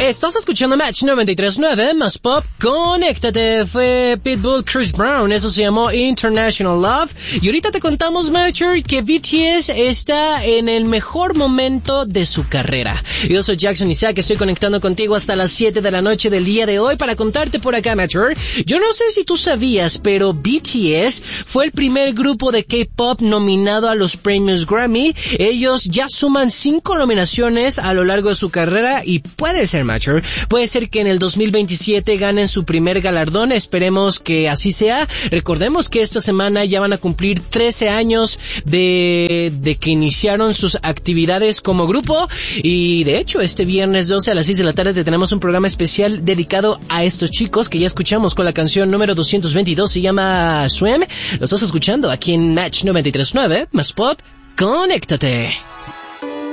Estás escuchando Match 93.9, más pop, conéctate. Fue Pitbull, Chris Brown, eso se llamó International Love. Y ahorita te contamos, Matcher, que BTS está en el mejor momento de su carrera. Yo soy Jackson Isaac, estoy conectando contigo hasta las 7 de la noche del día de hoy para contarte por acá, Matcher. Yo no sé si tú sabías, pero BTS fue el primer grupo de K-pop nominado a los premios Grammy. Ellos ya suman 5 nominaciones a lo largo de su carrera y puede ser, Matcher, puede ser que en el 2027 ganen su primer galardón. Esperemos que así sea. Recordemos que esta semana ya van a cumplir 13 años de que iniciaron sus actividades como grupo, y de hecho este viernes 12 a las 6 de la tarde te tenemos un programa especial dedicado a estos chicos que ya escuchamos con la canción número 222, se llama Swim. Lo estás escuchando aquí en Match 93.9, más pop, conéctate.